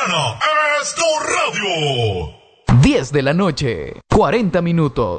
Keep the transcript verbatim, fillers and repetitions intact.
mañana es tu radio. diez de la noche, cuarenta minutos.